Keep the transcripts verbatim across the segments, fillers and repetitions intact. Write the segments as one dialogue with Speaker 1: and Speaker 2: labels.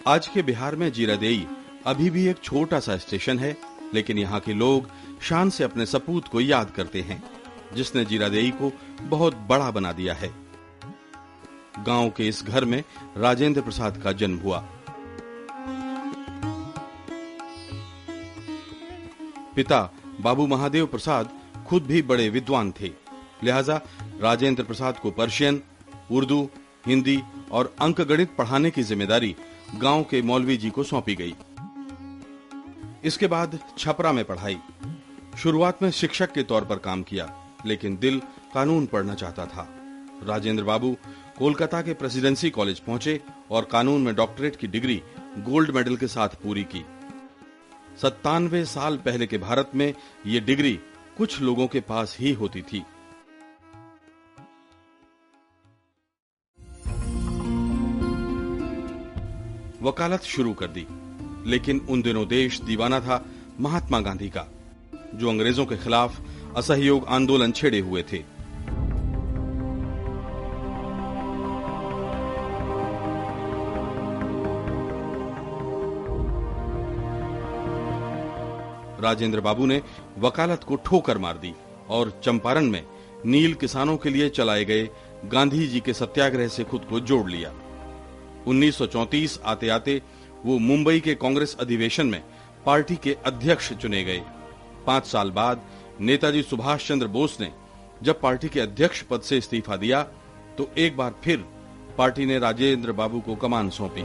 Speaker 1: आज के बिहार में जीरादेई अभी भी एक छोटा सा स्टेशन है, लेकिन यहाँ के लोग शान से अपने सपूत को याद करते हैं, जिसने जीरादेई को बहुत बड़ा बना दिया है। गांव के इस घर में राजेंद्र प्रसाद का जन्म हुआ। पिता बाबू महादेव प्रसाद खुद भी बड़े विद्वान थे, लिहाजा राजेंद्र प्रसाद को पर्शियन, उर्दू, हिंदी और अंकगणित पढ़ाने की जिम्मेदारी गांव के मौलवी जी को सौंपी गई। इसके बाद छपरा में पढ़ाई। शुरुआत में शिक्षक के तौर पर काम किया, लेकिन दिल कानून पढ़ना चाहता था। राजेंद्र बाबू कोलकाता के प्रेसिडेंसी कॉलेज पहुंचे और कानून में डॉक्टरेट की डिग्री गोल्ड मेडल के साथ पूरी की। सत्तानवे साल पहले के भारत में ये डिग्री कुछ लोगों के पास ही होती थी। वकालत शुरू कर दी, लेकिन उन दिनों देश दीवाना था महात्मा गांधी का, जो अंग्रेजों के खिलाफ असहयोग आंदोलन छेड़े हुए थे। राजेंद्र बाबू ने वकालत को ठोकर मार दी और चंपारण में नील किसानों के लिए चलाए गए गांधी जी के सत्याग्रह से खुद को जोड़ लिया। उन्नीस सौ चौंतीस आते आते वो मुंबई के कांग्रेस अधिवेशन में पार्टी के अध्यक्ष चुने गए। पांच साल बाद नेताजी सुभाष चंद्र बोस ने जब पार्टी के अध्यक्ष पद से इस्तीफा दिया, तो एक बार फिर पार्टी ने राजेंद्र बाबू को कमान सौंपी।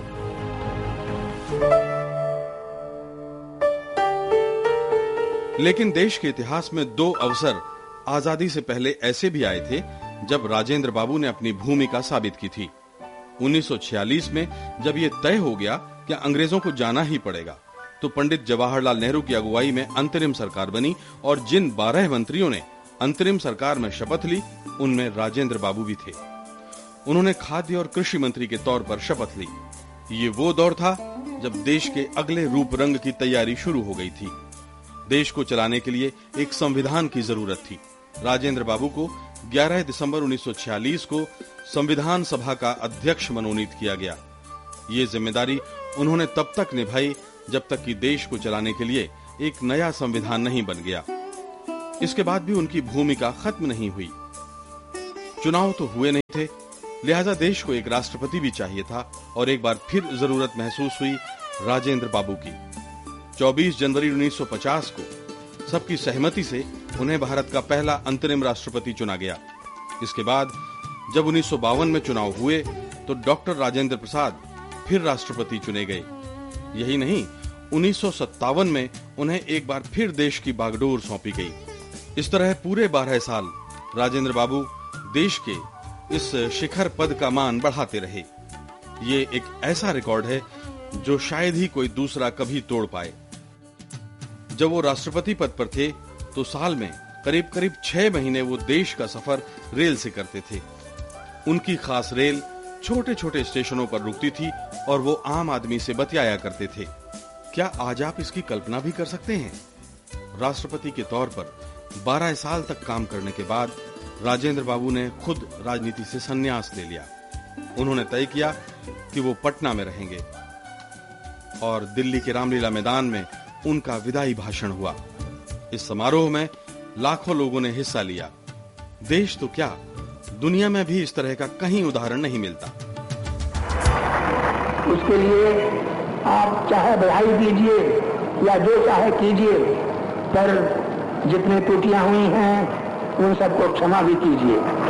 Speaker 1: लेकिन देश के इतिहास में दो अवसर आजादी से पहले ऐसे भी आए थे जब राजेंद्र बाबू ने अपनी भूमिका साबित की थी। उन्नीस सौ छियालीस में जब ये तय हो गया कि अंग्रेजों को जाना ही पड़ेगा, तो पंडित जवाहरलाल नेहरू की अगुवाई में अंतरिम सरकार बनी और जिन बारह मंत्रियों ने अंतरिम सरकार में शपथ ली, उनमें राजेंद्र बाबू भी थे। उन्होंने खाद्य और कृषि मंत्री के तौर पर शपथ ली। ये वो दौर था जब देश के अगले रूप रंग की तैयारी शुरू हो गई थी। देश को चलाने के लिए एक संविधान की जरूरत थी। राजेंद्र बाबू को ग्यारह दिसंबर उन्नीस सौ छियालीस को संविधान सभा का अध्यक्ष मनोनीत किया गया। ये जिम्मेदारी उन्होंने तब तक निभाई जब तक कि देश को चलाने के लिए एक नया संविधान नहीं बन गया। इसके बाद भी उनकी भूमिका खत्म नहीं हुई। चुनाव तो हुए नहीं थे, लिहाजा देश को एक राष्ट्रपति भी चाहिए था और एक बार फिर जरूरत महसूस हुई राजेंद्र बाबू की। चौबीस जनवरी उन्नीस सौ पचास को सबकी सहमति से उन्हें भारत का पहला अंतरिम राष्ट्रपति चुना गया। इसके बाद जब उन्नीस सौ बावन में चुनाव हुए तो डॉक्टर राजेंद्र प्रसाद फिर राष्ट्रपति चुने गए। यही नहीं, उन्नीस सौ सत्तावन में उन्हें एक बार फिर देश की बागडोर सौंपी गई। इस तरह पूरे बारह साल राजेंद्र बाबू देश के इस शिखर पद का मान बढ़ाते रहे। ये एक ऐसा रिकॉर्ड है जो शायद ही कोई दूसरा कभी तोड़ पाए। जब वो राष्ट्रपति पद पर थे तो साल में करीब करीब छह महीने वो देश का सफर रेल से करते थे। उनकी खास रेल छोटे छोटे स्टेशनों पर रुकती थी और वो आम आदमी से बतियाया करते थे। क्या आज आप इसकी कल्पना भी कर सकते हैं? राष्ट्रपति के तौर पर बारह साल तक काम करने के बाद राजेंद्र बाबू ने खुद राजनीति से संन्यास ले लिया। उन्होंने तय किया कि वो पटना में रहेंगे और दिल्ली के रामलीला मैदान में उनका विदाई भाषण हुआ। इस समारोह में लाखों लोगों ने हिस्सा लिया। देश तो क्या, दुनिया में भी इस तरह का कहीं उदाहरण नहीं मिलता।
Speaker 2: उसके लिए आप चाहे बधाई दीजिए या जो चाहे कीजिए, पर जितने त्रुटियां हुई हैं उन सबको क्षमा भी कीजिए।